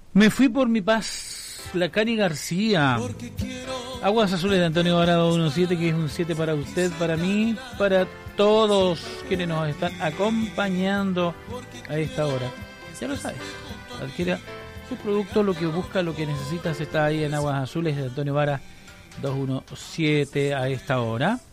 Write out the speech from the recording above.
Me fui por mi paz, la Cani García. Aguas Azules de Antonio Vara 217, que es un 7 para usted, para mí, para todos quienes nos están acompañando a esta hora. Ya lo sabes, adquiera su producto, lo que busca, lo que necesitas, está ahí en Aguas Azules de Antonio Vara 217 a esta hora.